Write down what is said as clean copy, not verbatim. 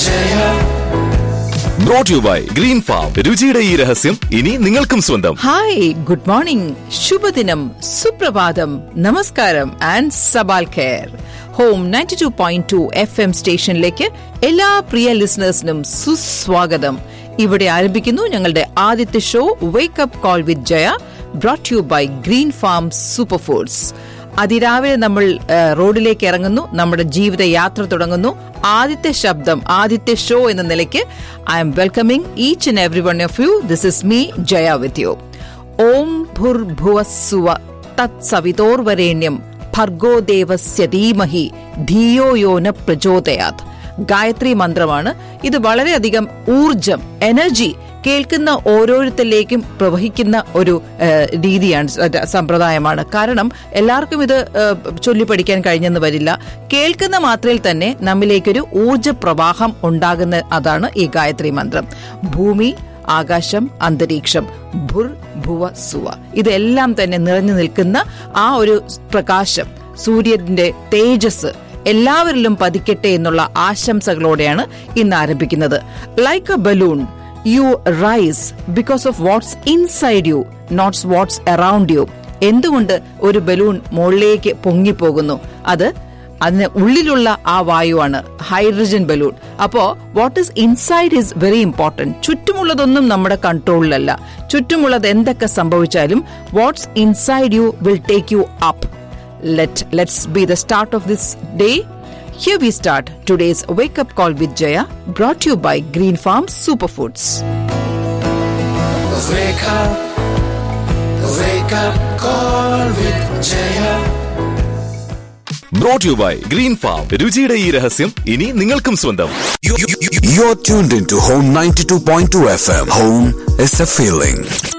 Jaya. Brought you by Green Farm. രുചിയുടെ ഈ രഹസ്യം ഇനി നിങ്ങൾക്കും സ്വന്തം. ഹായ്, ഗുഡ് മോർണിംഗ്, ശുഭദിനം, സുപ്രഭാതം, നമസ്കാരം ആൻഡ് സബാൽ ഖൈർ. ഹോം 92.2 FM സ്റ്റേഷനിലേക്ക് എല്ലാ പ്രിയ ലിസണേഴ്സിനും സുസ്വാഗതം. ഇവിടെ ആരംഭിക്കുന്നു ഞങ്ങളുടെ ആദ്യത്തെ show wake up call with Jaya, brought you by green farm super foods. അതിരാവിലെ നമ്മൾ റോഡിലേക്ക് ഇറങ്ങുന്നു, നമ്മുടെ ജീവിത യാത്ര തുടങ്ങുന്നു. ആദ്യത്തെ ശബ്ദം, ആദ്യത്തെ ഷോ എന്ന നിലയ്ക്ക് I M welcoming each and every one of U. This is me Jaya with you. ഓം ഭുർഭുവസ്സുവ തത്സവിതോർവരേണ്യം ഭർഗോ ദേവസ്യ ധീമഹി ധിയോ യോ ന പ്രചോദയാത്. ഗായത്രി മന്ത്രമാണ്. ഇത് വളരെയധികം ഊർജം, എനർജി കേൾക്കുന്ന ഓരോരുത്തരിലേക്കും പ്രവഹിക്കുന്ന ഒരു രീതിയാണ്, സമ്പ്രദായമാണ്. കാരണം എല്ലാവർക്കും ഇത് ചൊല്ലിപ്പഠിക്കാൻ കഴിഞ്ഞെന്ന് വരില്ല. കേൾക്കുന്ന മാത്രയിൽ തന്നെ നമ്മിലേക്കൊരു ഊർജ പ്രവാഹം ഉണ്ടാകുന്ന അതാണ് ഈ ഗായത്രി മന്ത്രം. ഭൂമി, ആകാശം, അന്തരീക്ഷം, ഭുർ ഭുവ സുവ, ഇതെല്ലാം തന്നെ നിറഞ്ഞു നിൽക്കുന്ന ആ ഒരു പ്രകാശം, സൂര്യന്റെ തേജസ് എല്ലാവരിലും പതിക്കട്ടെ എന്നുള്ള ആശംസകളോടെയാണ് ഇന്ന് ആരംഭിക്കുന്നത്. Like A balloon you rise because of what's inside you, not what's around you. എന്തുകൊണ്ട് ഒരു ബലൂൺ മുകളിലേക്ക് പൊങ്ങിപ്പോകുന്നു? അതിന് ഉള്ളിലുള്ള ആ വായുവാണ് ഹൈഡ്രജൻ ബലൂൺ. അപ്പോ what is inside is very important. ചുറ്റുമുള്ളതൊന്നും നമ്മുടെ കൺട്രോളിലല്ല. ചുറ്റുമുള്ളത് എന്തൊക്കെ സംഭവിച്ചാലും watts inside you will take you up. Let's be the start of this day. Here we start today's Wake Up Call with Jaya, brought to you by Green Farm Superfoods. Wake up, call with Jaya. Brought you by Green Farm. രുചിയുടെ ഈ രഹസ്യം ഇനി നിങ്ങൾക്കും സ്വന്തം. You're tuned into Home 92.2 FM. Home is a feeling.